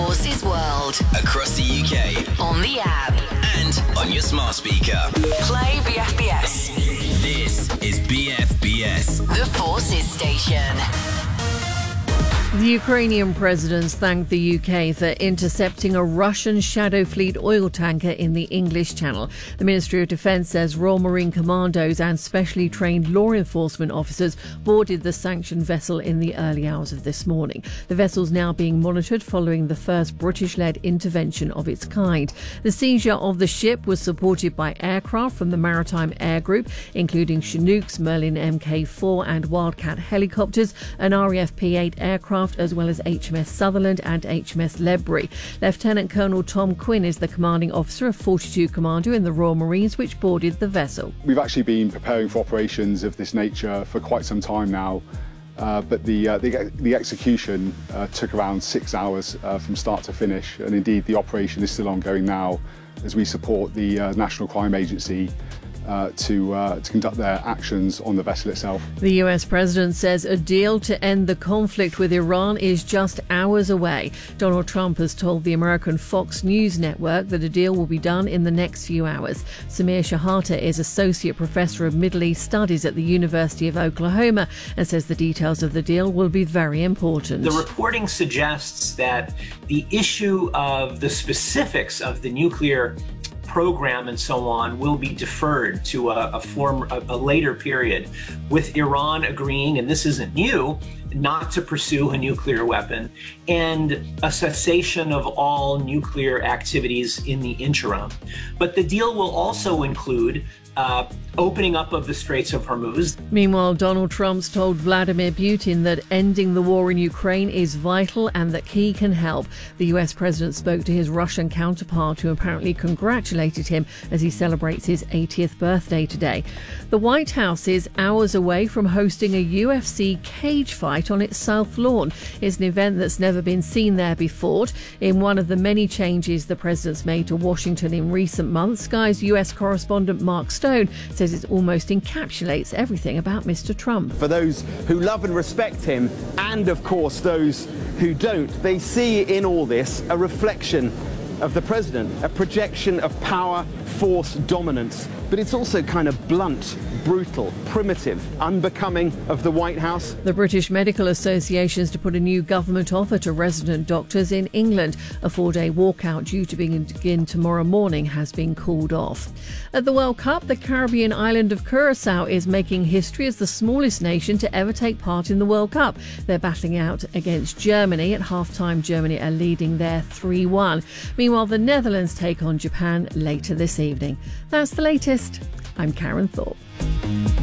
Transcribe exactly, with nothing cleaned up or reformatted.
Forces World. Across the U K. On the app. And on your smart speaker. Play B F B S. This is B F B S. The Forces Station. The Ukrainian president thanked the U K for intercepting a Russian Shadow Fleet oil tanker in the English Channel. The Ministry of Defence says Royal Marine Commandos and specially trained law enforcement officers boarded the sanctioned vessel in the early hours of this morning. The vessel's now being monitored following the first British-led intervention of its kind. The seizure of the ship was supported by aircraft from the Maritime Air Group, including Chinooks, Merlin M K four and Wildcat helicopters, an R A F P eight aircraft, as well as H M S Sutherland and H M S Ledbury. Lieutenant Colonel Tom Quinn is the commanding officer of forty-two Commando in the Royal Marines, which boarded the vessel. We've actually been preparing for operations of this nature for quite some time now, uh, but the, uh, the the execution uh, took around six hours uh, from start to finish, and indeed the operation is still ongoing now as we support the uh, National Crime Agency Uh, to uh, to conduct their actions on the vessel itself. The U S president says a deal to end the conflict with Iran is just hours away. Donald Trump has told the American Fox News network that a deal will be done in the next few hours. Samir Shahata is Associate Professor of Middle East Studies at the University of Oklahoma and says the details of the deal will be very important. The reporting suggests that the issue of the specifics of the nuclear program and so on will be deferred to a, a form a, a later period, with Iran agreeing, and this isn't new, not to pursue a nuclear weapon, and a cessation of all nuclear activities in the interim. But the deal will also include uh, opening up of the Straits of Hormuz. Meanwhile, Donald Trump's told Vladimir Putin that ending the war in Ukraine is vital and that he can help. The U S president spoke to his Russian counterpart, who apparently congratulated him as he celebrates his eightieth birthday today. The White House is hours away from hosting a U F C cage fight on its south lawn. It's an event that's never been seen there before. In one of the many changes the president's made to Washington in recent months, Sky's U S correspondent Mark Stone says it almost encapsulates everything about Mister Trump. For those who love and respect him, and of course those who don't, they see in all this a reflection of the president, a projection of power, force, dominance. But it's also kind of blunt, brutal, primitive, unbecoming of the White House. The British Medical Association is to put a new government offer to resident doctors in England. A four-day walkout due to begin tomorrow morning has been called off. At the World Cup, the Caribbean island of Curaçao is making history as the smallest nation to ever take part in the World Cup. They're battling out against Germany. At half-time, Germany are leading there three one. Meanwhile, the Netherlands take on Japan later this evening. That's the latest. I'm Karen Thorpe.